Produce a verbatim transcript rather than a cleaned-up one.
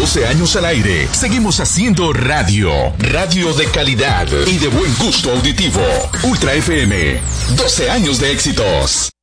doce años al aire, seguimos haciendo radio. Radio de calidad y de buen gusto auditivo. Ultra F M. doce años de éxitos.